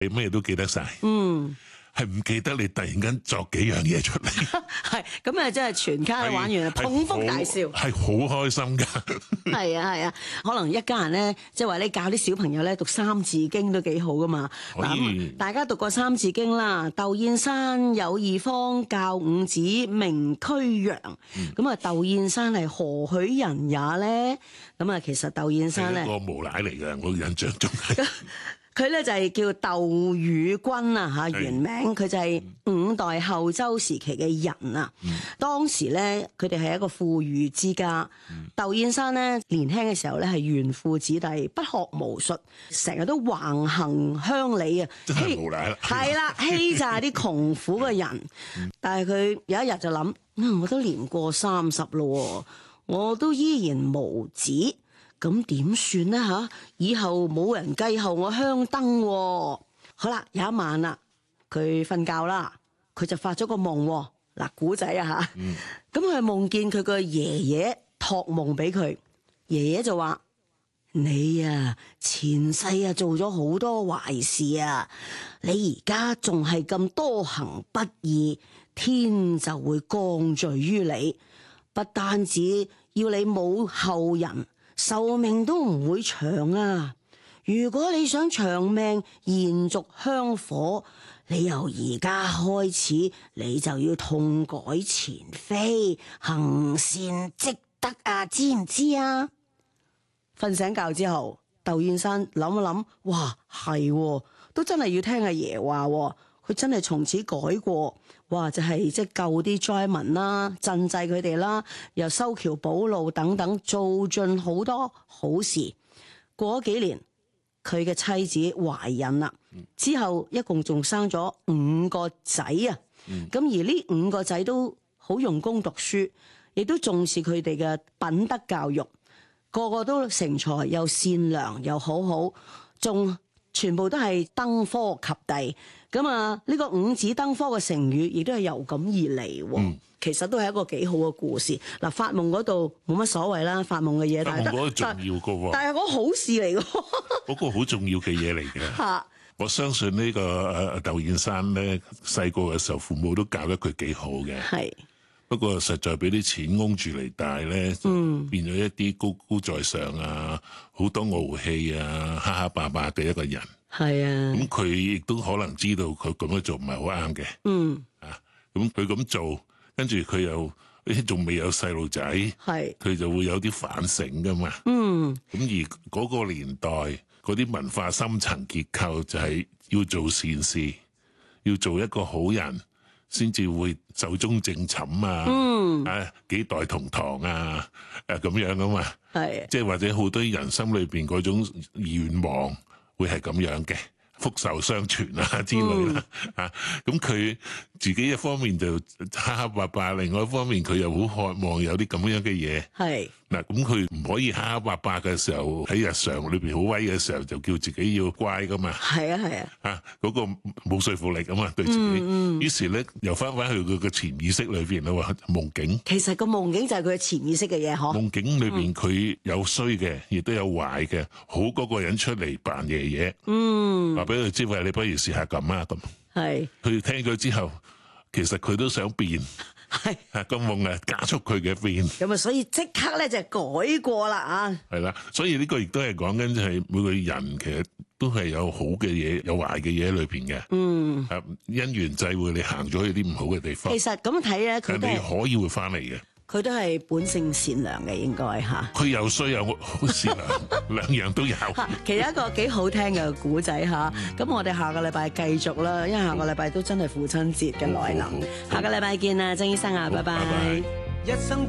你咩都記得晒，係唔記得你突然間作幾樣嘢出嚟， 係咁啊！真係全卡玩完，捧腹大笑， 係好開心㗎。 係啊係啊，可能一家人咧，即係話你教啲小朋友咧讀三字經都幾好噶嘛。 可以大家讀過三字經啦，竇燕山有義方，教五子，名俱揚。咁啊，竇燕山係何許人也咧？咁啊，其實竇燕山咧係一個無賴嚟嘅，我印象中係。 佢咧就係叫竇禹鈞啊嚇，原名佢就係五代後周時期嘅人啊。當時咧佢哋係一個富裕之家。竇燕山咧年輕嘅時候咧係紈絝子弟，不學無術，成日都橫行鄉里啊， 真係無賴啦， 係啦，欺詐啲窮苦嘅人。但係佢有一日就諗，我都年過30咯，我都依然無子。咁點算呢？嚇？以後冇人繼後我香燈喎。好啦，有一晚啦，佢瞓覺啦，佢就發咗個夢喎。嗱，古仔啊嚇，咁佢夢見佢個爺爺託夢俾佢，爺爺就話：你啊，前世啊做咗好多壞事啊，你而家仲係咁多行不義，天就會降罪於你，不單止要你冇後人，壽命都唔會長啊！如果你想長命延續香火，你由而家開始，你就要痛改前非，行善積德啊！知唔知啊？瞓醒覺之後，竇燕山諗一諗，哇，係，都真係要聽阿爺話，佢真係從此改過，哇！就係即係救啲災民啦，賑濟佢哋啦，又修橋補路等等，做盡好多好事。過咗幾年，佢嘅妻子懷孕啦，之後一共仲生咗5個仔啊！咁而呢5個仔都好用功讀書，亦都重視佢哋嘅品德教育，個個都成才，又善良又好好，仲全部都係登科及第。咁啊，呢個五子登科嘅成語，亦都係由咁而嚟。其實都係一個幾好嘅故事。嗱，發夢嗰度冇乜所謂啦，發夢嘅嘢，但係嗰個重要嘅喎， 但係嗰好事嚟嘅， 嗰個好重要嘅嘢嚟嘅。 嚇， 我相信呢個竇燕山咧，細個嘅時候父母都教得佢幾好嘅。 係。 不過實在俾啲錢擁住嚟大咧，就變咗一啲高高在上啊，好多傲氣啊，蝦蝦霸霸嘅一個人。 係啊。 咁佢亦都可能知道佢咁樣做唔係好啱嘅。咁佢咁做，跟住佢又仲未有細路仔，佢就會有啲反省噶嘛。咁而嗰個年代嗰啲文化深層結構就係要做善事，要做一個好人，先至會壽終正寢啊！幾代同堂啊！咁樣噶嘛。即係或者好多人心裏邊嗰種願望會係咁樣嘅。福壽相傳啊之類啦，咁佢自己一方面就蝦蝦霸霸，另外一方面佢又好渴望有啲咁樣嘅嘢。嗱，咁佢唔可以蝦蝦霸霸嘅時候，喺日常裏邊好威嘅時候，就叫自己要乖噶嘛。嗰個冇說服力啊嘛，對自己。於是咧，又翻返去佢嘅潛意識裏邊啦喎，夢境。其實個夢境就係佢嘅潛意識嘅嘢，嗬。夢境裏邊佢有衰嘅，亦都有壞嘅，好嗰個人出嚟扮爺爺。話俾佢知，喂，你不如試下咁啊咁。佢聽咗之後，其實佢都想變。個夢啊，加速佢嘅變。咁啊，所以即刻咧就改過啦啊。係啦，所以呢個亦都係講緊，就係每個人其實都係有好嘅嘢，有壞嘅嘢喺裏邊嘅。因緣際會，你行咗去啲唔好嘅地方。其實咁睇咧，佢都係可以會翻嚟嘅。佢都係本性善良嘅，應該嚇。佢又衰又好善良，兩樣都有。其實一個幾好聽嘅古仔嚇。咁我哋下個禮拜繼續啦，因為下個禮拜都真係父親節嘅來臨。下個禮拜見啊，曾醫生啊，拜拜。一生